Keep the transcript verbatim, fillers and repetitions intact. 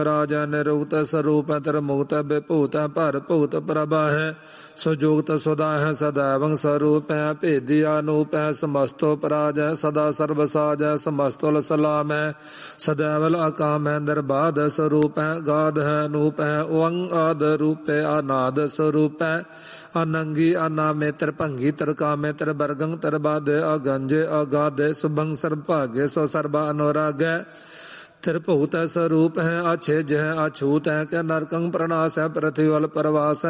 ਰਾਜ ਨਿਰੁਕਤ ਸਰੂਪ ਤਰਮੁਕਤ ਵਿਭੂਤ ਭਰ ਭੂਤ ਪ੍ਰਭਾ ਹੈ ਸੁਜੋਗਤ ਸੁਦਾ ਹੈ ਸदैवं ਸਰੂਪ ਹੈ ਭੇਦੀ ਅਨੂਪ ਹੈ ਸਮਸਤੋ ਪਰਾਜ ਹੈ ਸਦਾ ਸਰਬ ਸਾਜ ਹੈ ਸਮਸਤੁਲ ਸਲਾਮ ਹੈ ਸदैवल ਅਕਾਮ ਹੈ ਨਿਰਬਾਧ ਸਰੂਪ ਹੈ ਗਾਧ ਹੈ ਅਨੂਪ ਹੈ ਓੰ ਆਦ ਰੂਪੇ ਅਨਾਦ ਸਰੂਪ ਹੈ ਅਨੰਗੀ ਅਨਾਮੇ ਤਰਭੰਗੀ ਤਰਕਾਮੇ ਤਰਬਰਗੰ ਤਰਬਾਦੇ ਅਗੰਜੇ ਅਗਾਦੇ ਸੁਭੰ ਸਰਭਾਗੇ ਸੋ ਸਰਬਾ ਅਨੁਰਾਗੈ त्रिभुत स्वरूप है अछेज है अछूत है कि नरकं प्रणाश है पृथ्वी वल प्रवास है